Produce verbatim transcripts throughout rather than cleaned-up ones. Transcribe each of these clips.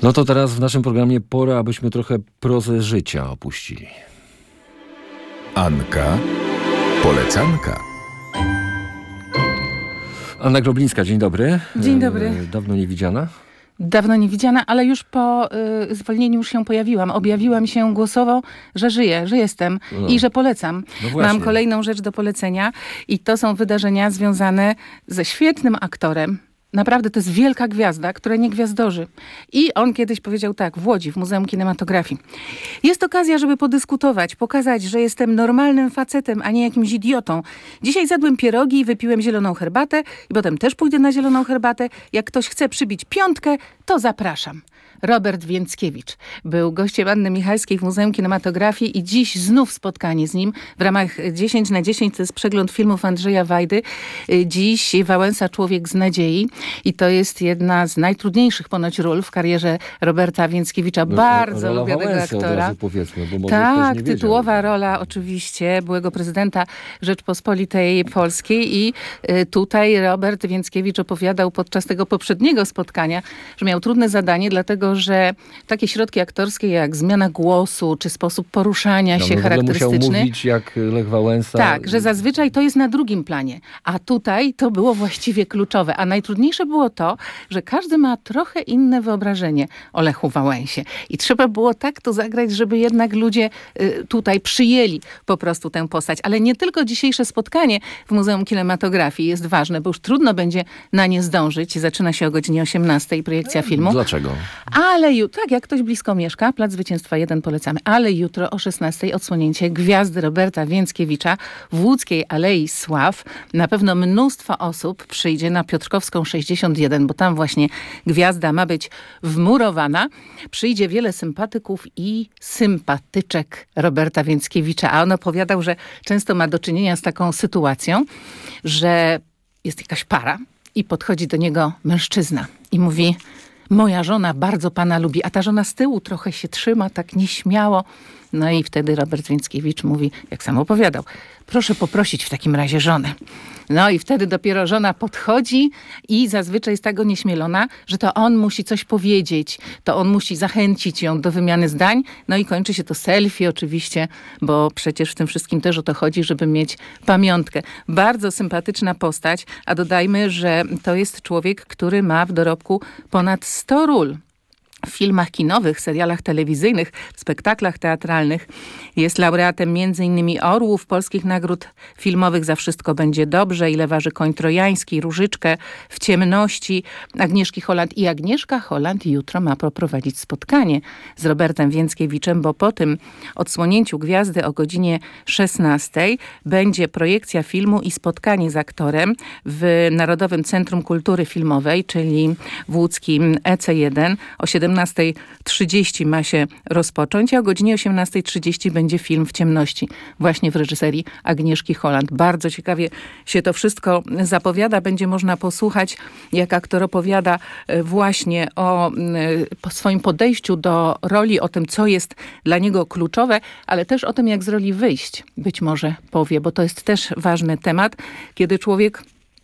No to teraz w naszym programie pora, abyśmy trochę prozę życia opuścili. Anka Polecanka. Anna Groblińska, dzień dobry. Dzień dobry. E, dawno nie widziana. Dawno nie widziana, ale już po y, zwolnieniu już się pojawiłam. Objawiłam się głosowo, że żyję, że jestem No. i że polecam. No właśnie. Mam kolejną rzecz do polecenia i to są wydarzenia związane ze świetnym aktorem. Naprawdę to jest wielka gwiazda, która nie gwiazdorzy. I on kiedyś powiedział tak, w Łodzi, w Muzeum Kinematografii. Jest okazja, żeby podyskutować, pokazać, że jestem normalnym facetem, a nie jakimś idiotą. Dzisiaj zjadłem pierogi i wypiłem zieloną herbatę i potem też pójdę na zieloną herbatę. Jak ktoś chce przybić piątkę, to zapraszam. Robert Więckiewicz był gościem Anny Michalskiej w Muzeum Kinematografii i dziś znów spotkanie z nim w ramach dziesięć na dziesięć, to jest przegląd filmów Andrzeja Wajdy. Dziś Wałęsa Człowiek z nadziei i to jest jedna z najtrudniejszych ponoć ról w karierze Roberta Więckiewicza. No, Bardzo rola lubię tego Wałęsy, od aktora. razu powiedzmy, bo może Tak, ktoś nie wiedział. tytułowa rola oczywiście byłego prezydenta Rzeczpospolitej Polskiej i y, tutaj Robert Więckiewicz opowiadał podczas tego poprzedniego spotkania, że miał trudne zadanie, dlatego że takie środki aktorskie jak zmiana głosu, czy sposób poruszania No, się no, w ogóle musiał charakterystyczny. mówić jak Lech Wałęsa. Tak, że zazwyczaj to jest na drugim planie, a tutaj to było właściwie kluczowe. A najtrudniejsze było to, że każdy ma trochę inne wyobrażenie o Lechu Wałęsie. I trzeba było tak to zagrać, żeby jednak ludzie y, tutaj przyjęli po prostu tę postać. Ale nie tylko dzisiejsze spotkanie w Muzeum Kinematografii jest ważne, bo już trudno będzie na nie zdążyć. Zaczyna się o godzinie osiemnastej projekcja filmu. Dlaczego? Ale jutro, tak jak ktoś blisko mieszka, Plac Zwycięstwa jeden polecamy, ale jutro o szesnastej odsłonięcie Gwiazdy Roberta Więckiewicza w Łódzkiej Alei Sław. Na pewno mnóstwo osób przyjdzie na Piotrkowską sześćdziesiąt jeden, bo tam właśnie gwiazda ma być wmurowana. Przyjdzie wiele sympatyków i sympatyczek Roberta Więckiewicza, a on opowiadał, że często ma do czynienia z taką sytuacją, że jest jakaś para i podchodzi do niego mężczyzna i mówi: moja żona bardzo pana lubi, a ta żona z tyłu trochę się trzyma, tak nieśmiało. No i wtedy Robert Więckiewicz mówi, jak sam opowiadał, proszę poprosić w takim razie żonę. No i wtedy dopiero żona podchodzi i zazwyczaj jest tak onieśmielona, że to on musi coś powiedzieć, to on musi zachęcić ją do wymiany zdań. No i kończy się to selfie oczywiście, bo przecież w tym wszystkim też o to chodzi, żeby mieć pamiątkę. Bardzo sympatyczna postać, a dodajmy, że to jest człowiek, który ma w dorobku ponad sto ról. W filmach kinowych, serialach telewizyjnych, spektaklach teatralnych. Jest laureatem między innymi Orłów, polskich nagród filmowych Za wszystko będzie dobrze, Ile waży koń trojański, Różyczkę, W ciemności, Agnieszki Holland. I Agnieszka Holland jutro ma poprowadzić spotkanie z Robertem Więckiewiczem, bo po tym odsłonięciu Gwiazdy o godzinie szesnastej będzie projekcja filmu i spotkanie z aktorem w Narodowym Centrum Kultury Filmowej, czyli w łódzkim E C jeden o siedemnastej trzydzieści ma się rozpocząć, a o godzinie osiemnastej trzydzieści będzie film W ciemności, właśnie w reżyserii Agnieszki Holland. Bardzo ciekawie się to wszystko zapowiada. Będzie można posłuchać, jak aktor opowiada właśnie o swoim podejściu do roli, o tym, co jest dla niego kluczowe, ale też o tym, jak z roli wyjść. Być może powie, bo to jest też ważny temat, kiedy człowiek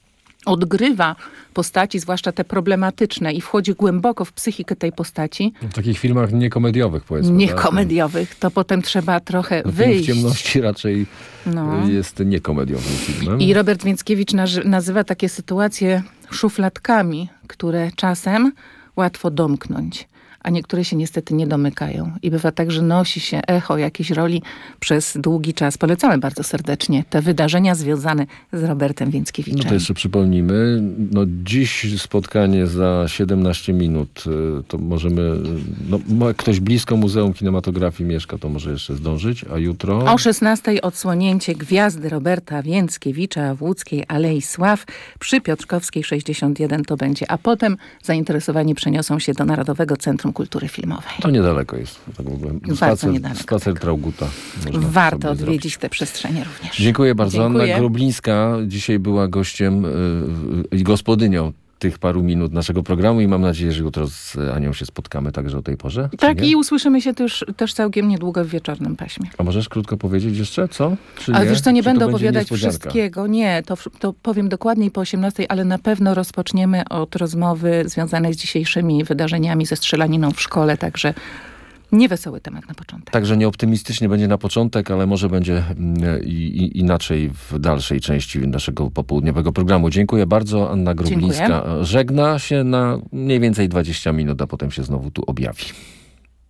odgrywa postaci, zwłaszcza te problematyczne i wchodzi głęboko w psychikę tej postaci. W takich filmach niekomediowych powiedzmy. Niekomediowych, tak? To potem trzeba trochę no, wyjść. W ciemności raczej no. jest niekomediowym filmem. I Robert Więckiewicz nazywa takie sytuacje szufladkami, które czasem łatwo domknąć, a niektóre się niestety nie domykają. I bywa tak, że nosi się echo jakiejś roli przez długi czas. Polecamy bardzo serdecznie te wydarzenia związane z Robertem Więckiewiczem. No to jeszcze przypomnijmy. No dziś spotkanie za siedemnaście minut. To możemy... No, jak ktoś blisko Muzeum Kinematografii mieszka, to może jeszcze zdążyć. A jutro... O szesnastej odsłonięcie Gwiazdy Roberta Więckiewicza w Łódzkiej Alei Sław przy Piotrkowskiej sześćdziesiąt jeden to będzie. A potem zainteresowani przeniosą się do Narodowego Centrum Kultury Filmowej. To niedaleko jest. Tak w ogóle. Bardzo Spacer, niedaleko. Spacer Trauguta. Warto odwiedzić zrobić. Te przestrzenie również. Dziękuję bardzo. Dziękuję. Anna Groblińska dzisiaj była gościem i yy, gospodynią tych paru minut naszego programu i mam nadzieję, że jutro z Anią się spotkamy także o tej porze. czy Tak, nie? i usłyszymy się też, też całkiem niedługo w wieczornym paśmie. A możesz krótko powiedzieć jeszcze, co? Czy Ale nie? wiesz co, nie Czy to będę będzie opowiadać niespodzianka? wszystkiego. Nie, to, to powiem dokładniej po osiemnastej, ale na pewno rozpoczniemy od rozmowy związanej z dzisiejszymi wydarzeniami ze strzelaniną w szkole, także niewesoły temat na początek. Także nieoptymistycznie będzie na początek, ale może będzie mm, i, i, inaczej w dalszej części naszego popołudniowego programu. Dziękuję bardzo. Anna Grublińska Dziękuję. żegna się na mniej więcej dwadzieścia minut, a potem się znowu tu objawi.